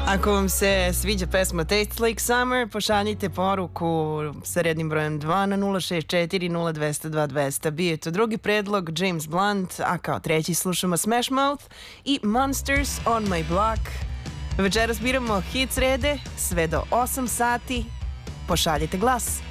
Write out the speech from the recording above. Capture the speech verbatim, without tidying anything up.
Ako vam se sviđa pesma Tastes Like Summer, pošaljite poruku sa rednim brojem dva na nula šest četiri nula dva zero dva dva zero. Bio je to drugi predlog, James Blunt, a kao treći slušamo Smash Mouth i Monsters on My Block. Večeras biramo hit srede sve do osam sati. Pošaljite glas.